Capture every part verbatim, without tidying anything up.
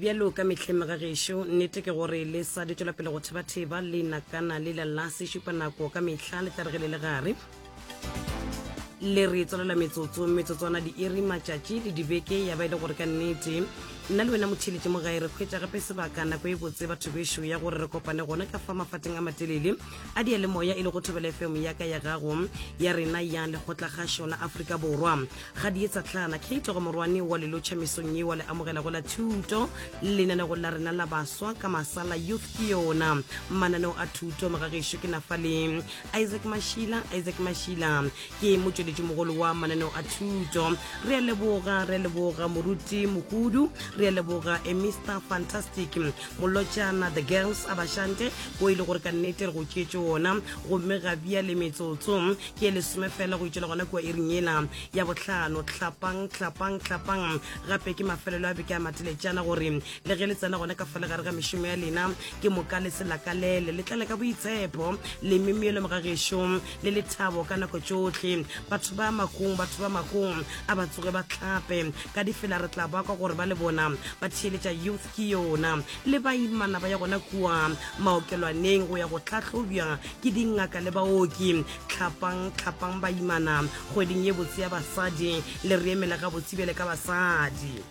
Bialo ka metlheng ga gešo nnete ke gore le sa di tswela pele go theba-theba le nakana le la la se šupa nako ka mehla le tla re le gare le re tswelela metsotso metsotswana di iri matšatši le dibeke ya ba ile gore ka nnete nna le wena motheletše mo gae re kgwetša gape sebaka nako e botse batho bešo ya gore re kopane gona ka fa mafateng a matelele a dialemoya e le go thobela F M ya ka ya gago ya rena ya lekgotlakgašo la Afrika Borwa ga di etsa tlhana Kate go morwane wa lelotšha mesong ye wa le amogela go la thuto lenaneo la rena la baswa ka masala youth ke yona mananeo a thuto magagešo ke nafa le Isaac Mashila Isaac Mashila ke motšweletši mogolo wa mananeo a thuto re a leboga re a leboga moruti mohudu re a leboga e Mister Fantastic molotšana the girls a bašante go ile gore ka nnete re go tšetše wona gomme ga bia le metsotso ke le some fela go itšela gona kua iring ela ya botlhano tlhapang tlhapang tlhapang gape ke mafelelo a beke a mateletšana gore le ge le tsena gona ka fale gare ga mešomo ya lena ke moka le selakalele le tlale ka boitshepo le memielo mogagešo le lethabo ka nako tšotlhe batho ba makong batho ba makong a ba tsoge ba tlhape ka difela re tla bakwa gore ba le bona ba theeletša youth ke yona le baimana ba ya gona kua maokelwaneng go ya go tlhatlhobja ke dingaka le baoki tlhapang tlhapang baimana kgweding ye botse ya basadi le re emela ga botsibele ka basadi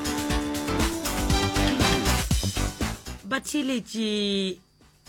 ba theeletše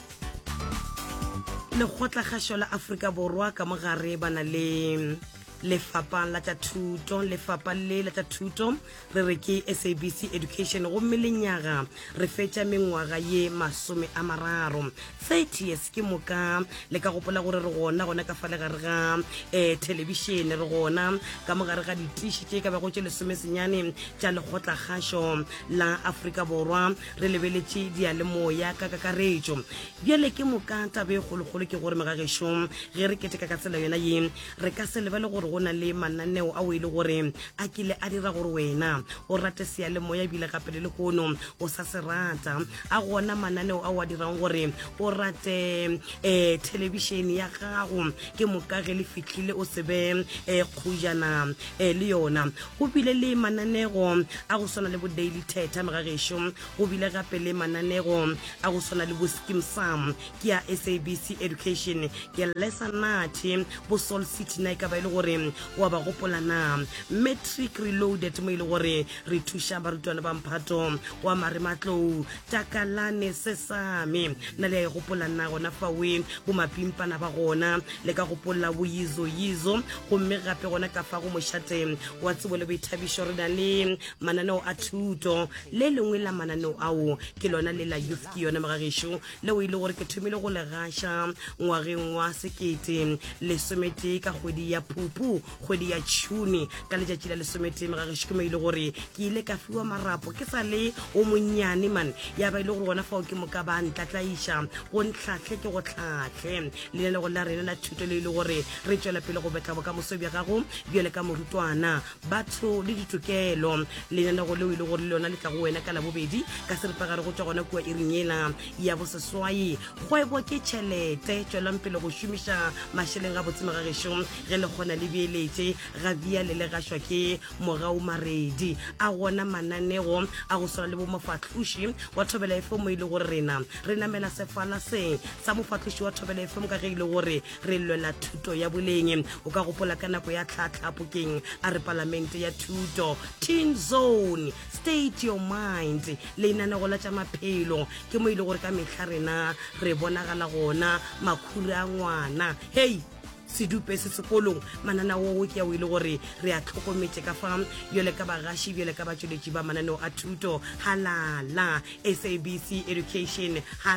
lekgotlakgašo la Afrika Borwa ka mogare ba na le lefapha la tša thuto lefapha le la tša thuto re re ke S A B C Education go melenyaga re fetša mengwaga ye masome a mararo thirty years ke moka le ka gopola gore re gona gona ka fale gare ga eh television re gona ka mogare ga ditiši tše ka ba go tše lesome senyane tša lekgotlakgašo la Afrika Borwa re lebeletše dialemoya ka kakaretšo bjale ke moka tabe kgolokgolo ke gore megagešo ge re keteka ka tsela yona ye re ka se lebale gore go na le mananeo a o ile gore a kile a dira gore wena o rate sealemoya bile gape le lekono o sa se rata a gona mananeo a o a dirang gore o rate eh television ya gago ke mokage le fitlhile o sebe eh khujana eh le yona go bile le mananeo a go sona le bo daily theta megagešo go bile gape le mananeo a go sona le bo skim sam ke ya S A B C Education ke lesa nathi bo Soul City na ka ba ile gore wa ba gopola na Matric Reloaded mo ile gore re thuša barutwana ba mphato wa Marimatlo takalane sesame na le gopola na gona fa we bo mapimpana ba gona le ka gopola bo yizo yizo go mme gape gona ka fa go mošate wa tsebo le boithabišo re na le mananeo a thuto le lengwe la mananeo ao ke lona le la youth ke yona magagešo le o ile gore ke thomile go le gaša ngwageng wa sekete lesomete ka kgwedi ya Phupu kgwedi ya Tšhune ka letšatši la lesomete megagešo ke mo ile gore ke ile ka fiwa marapo ke sa le o monnyane man ya ba ile gore gona fao ke moka ba ntlatlaiša go ntlhatlhe ke go tlhatlhe le go la rena la thuto le ile gore re tšwela pele go betla bokamoso bja gago bjale ka morutwana batho le ditokelo lenaneo leo ile gore le lona le tla go wena ka la bobedi ka seripagare go tšwa gona kua iring ela ya boseswai kgwebo ke tšhelete tšwelang pele go šomiša mašeleng ga botse megagešo ge le kgona le beeletše ga bia le le gašwa ke mogao maredi a gona mananeo a go swana le bo mofatloši wa thobela F M ile gore rena re namela sefala se sa mofatloši wa thobela F M ka ge ile gore re lwela thuto ya boleng o ka gopola ka nako ya tlhatlhapokeng a re palamente ya thuto Teen Zone State Your Mind le inanego la tša maphelo ke mo ile gore ka mehla rena re bonagala gona makhuri a ngwana hey sedupe se sekolong mananeo wo ke ya o ile gore re a tlhokometse ka fa yole ka bagaši bjale ka batšweletši ba mananeo a thuto halala S A B C Education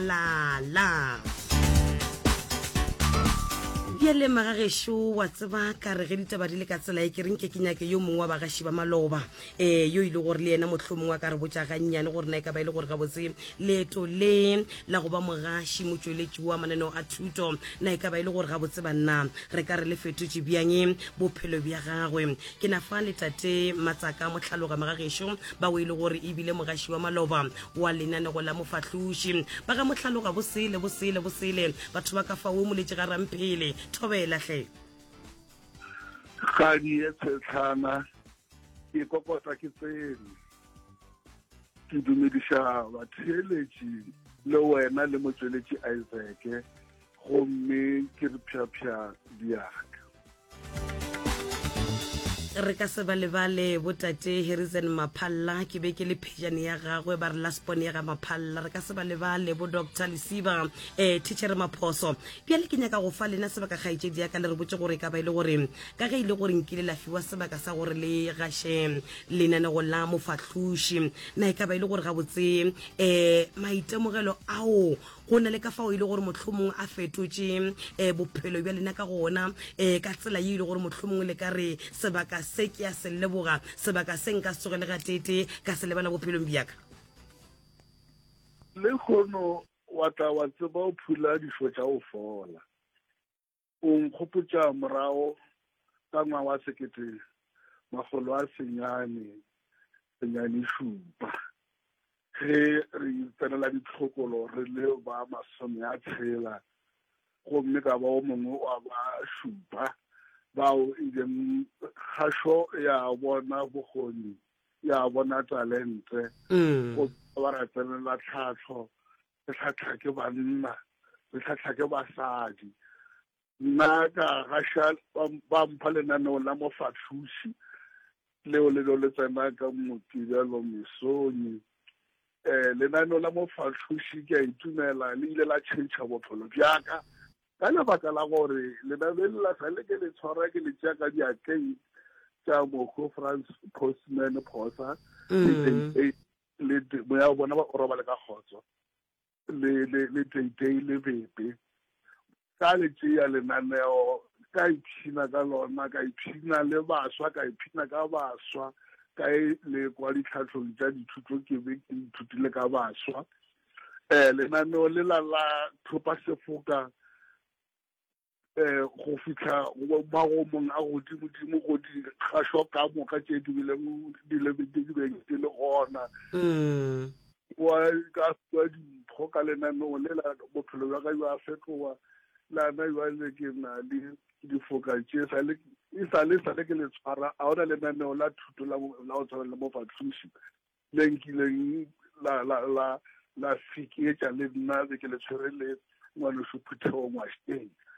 halala bjale magagešo wa tseba ka re ge ditaba di le ka tsela e ke reng ke ke nyake yo mongwe wa bagaši ba maloba eh yo ile gore le yena mohlomongwe ka re botša gannyane gore na e ka ba ile gore ga botse leeto le la go ba mogaši motšweletši wa mananeo a thuto na e ka ba ile gore ga botse banna re ka re le fetotše bjang bophelo bja gagwe ke na fa letate matsaka mohlaloga magagešo ba o ile gore e bile mogaši wa maloba wa lenaneo la mofatloši ba ga mohlaloga bosele bosele bosele batho ba ka fa o moletše ga ramphele thobela hle ga di e tshetlana ke kokota ke tsene ke dumediša batheeletši le wena le motsweletši Isaac gomme ke re phya-phya diaka. Re ka se balebale botate Harrison Maphalla ke be ke le phejane ya gagwe ba re last born ya ga Maphalla. Re ka se balebale bo Doctor Lesiba eh teacher Maphoso bjale ke nyaka go fa lena sebaka kgaitšedi ya ka le re botse gore ka ba ile gore ka ge ile gore nkile la fiwa sebaka sa gore le gashe lenaneo la mofatlhuši na e ka ba ile gore ga botse eh maitemogelo ao go na le ka fa o ile gore motlhomong a fetotše eh bophelo bja lena ka gona eh ka tsela ye ile gore motlhomong le ka re sebaka se ke ya se leboga sebaka se nka se tsogele ga tete ka se lebala bophelong bjaka le khono wa tla wa tseba o phula difo tša go fola o nkgopotša morago ka ngwaga wa sekete makgolo a senyane senyane šupa ge re tsenela ditlhokolo re le ba masome a tshela gomme ka ba o mongwe wa ba šupa bao ileng kgašo ya bona bokgoni ya bona talente go ba ra tsenela tlhatlho re tlhatlha ke banna re tlhatlha ke basadi nna ka gaša ba mpha lenaneo la mofatlhuši leo le le tsena ka Motibelo Mesoni eh lenaneo la mofatlhuši ke a itumela le ile la tšhentšha bophelo bjaka ka lebaka la gore lenaneo le la sale ke le tshwara ke le tšea ka diakeng tša mokgo France Postman Phosa le moya o bona ba o roba le ka kgotso le le le teitei le bepe ka le tšea lenaneo ka iphina ka lona ka iphina le baswa ka iphina ka baswa ka le kwa ditlhatlhong tša dithuto ke be ke ithutile ka baswa eh lenaneo le la la thopa sefoka eh go fitla ba go mong a godimo go di kgašo ka moka tše di bile di le di le gona mm wa ka tswa dimpho ka lenaneo le la bophelo bja ka ba fetoga lana jwale ke na le difoka tše sa le e sa le sa le ke le tshwara a ona lenaneo la thuto la la o tshwara le mofatlhuši le nkileng la la la la fiketša le nna ke le tshwere le ngwane Suphuthego Ngwasheng